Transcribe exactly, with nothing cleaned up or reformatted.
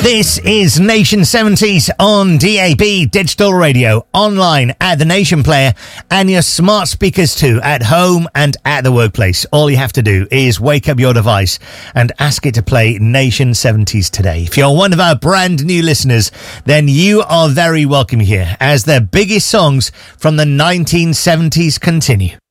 This is Nation seventies on D A B Digital Radio, online at the Nation Player, and your smart speakers too, at home and at the workplace. All you have to do is wake up your device and ask it to play Nation seventies today. If you're one of our brand new listeners, then you are very welcome here as the biggest songs from the nineteen seventies continue.